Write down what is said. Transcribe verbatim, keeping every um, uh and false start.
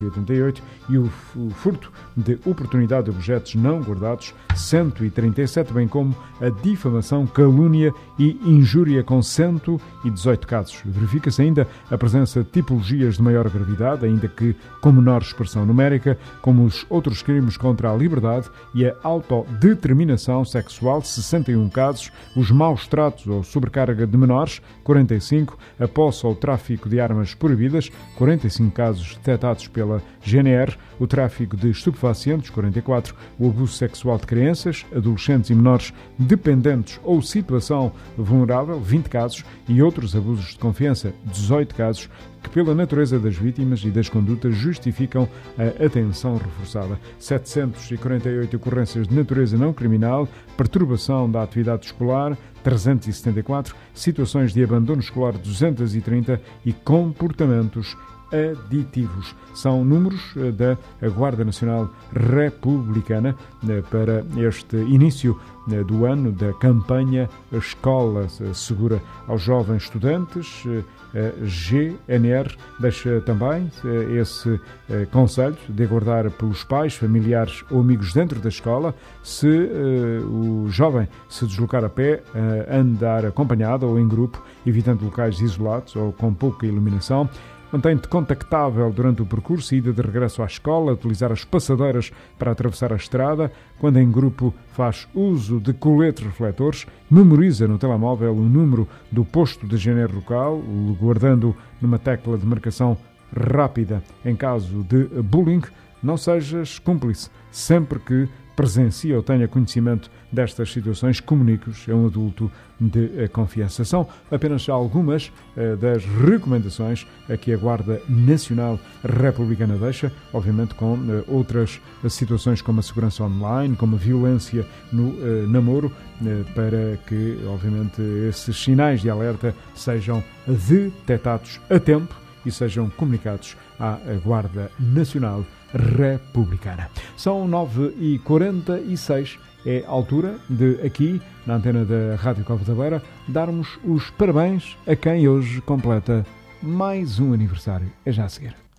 oitenta e oito e o furto de oportunidade de objetos não guardados, cento e trinta e sete, bem como a difamação, calúnia e injúria, com cento e dezoito casos. Verifica-se ainda a presença de tipologias de maior gravidade, ainda que com menor expressão numérica, como os outros crimes contra a liberdade e a autodeterminação sexual, sessenta e um casos, os maus tratos ou sobrecarga de menores, quarenta e cinco, a posse ou tráfico de armas proibidas, quarenta e cinco casos detectados pela G N R, o tráfico de estupefacientes, quarenta e quatro, o abuso sexual de crianças, adolescentes e menores dependentes ou situação vulnerável, vinte casos, e outros abusos de confiança, dezoito casos, que pela natureza das vítimas e das condutas justificam a atenção reforçada. setecentas e quarenta e oito ocorrências de natureza não criminal, perturbação da atividade escolar, trezentas e setenta e quatro, situações de abandono escolar, duzentas e trinta, e comportamentos aditivos. São números da Guarda Nacional Republicana para este início do ano da campanha Escola Segura aos Jovens Estudantes. A G N R deixa também esse conselho de aguardar pelos pais, familiares ou amigos dentro da escola. Se o jovem se deslocar a pé, andar acompanhado ou em grupo, evitando locais isolados ou com pouca iluminação. Mantém-te contactável durante o percurso e ida de regresso à escola, utilizar as passadeiras para atravessar a estrada. Quando em grupo, faz uso de coletes refletores, memoriza no telemóvel o número do posto de G N R local, guardando numa tecla de marcação rápida. Em caso de bullying, não sejas cúmplice. Sempre que presencia ou tenha conhecimento destas situações, comunique-os a um adulto de confiança. São apenas algumas uh, das recomendações a que a Guarda Nacional Republicana deixa, obviamente com uh, outras situações como a segurança online, como a violência no uh, namoro, uh, para que, obviamente, esses sinais de alerta sejam detectados a tempo e sejam comunicados à Guarda Nacional Republicana. São nove e quarenta e seis, é a altura de, aqui, na antena da Rádio Cova da Beira, darmos os parabéns a quem hoje completa mais um aniversário. É já a seguir.